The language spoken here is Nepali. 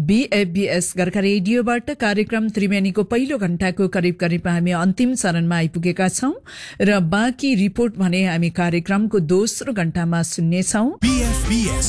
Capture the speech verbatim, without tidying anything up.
बीएफबीएस गोर्खा रेडियोबाट कार्यक्रम त्रिवेणीको पहिलो घण्टाको करिब करिबमा हामी अन्तिम चरणमा आइपुगेका छौं र बाँकी रिपोर्ट भने हामी कार्यक्रमको दोस्रो घण्टामा सुन्नेछौं। बीएफबीएस